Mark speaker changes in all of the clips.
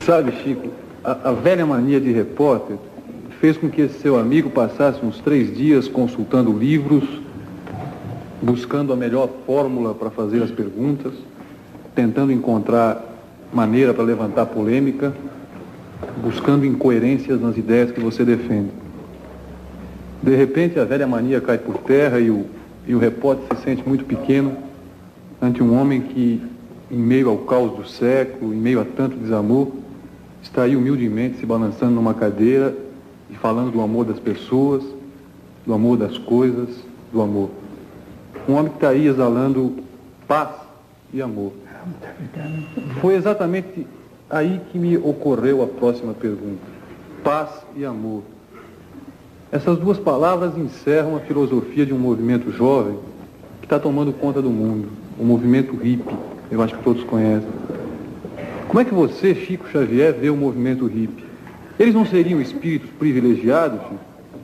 Speaker 1: Sabe, Chico, a velha mania de repórter fez com que esse seu amigo passasse uns 3 dias consultando livros, buscando a melhor fórmula para fazer as perguntas, tentando encontrar maneira para levantar polêmica, buscando incoerências nas ideias que você defende. De repente, a velha mania cai por terra e o repórter se sente muito pequeno ante um homem que, em meio ao caos do século, em meio a tanto desamor, está aí humildemente se balançando numa cadeira e falando do amor das pessoas, do amor das coisas, do amor. Um homem que está aí exalando paz e amor. Foi exatamente aí que me ocorreu a próxima pergunta. Paz e amor. Essas duas palavras encerram a filosofia de um movimento jovem que está tomando conta do mundo, o movimento hippie, eu acho que todos conhecem. Como é que você, Chico Xavier, vê o movimento hippie? Eles não seriam espíritos privilegiados, Chico?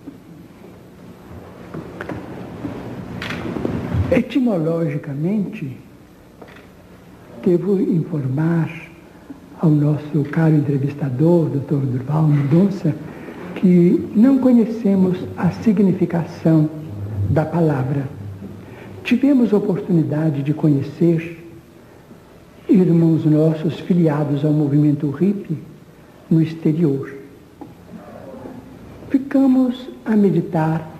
Speaker 2: Etimologicamente, devo informar ao nosso caro entrevistador, Dr. Durval Mendonça, que não conhecemos a significação da palavra. Tivemos oportunidade de conhecer irmãos nossos filiados ao movimento hippie no exterior. Ficamos a meditar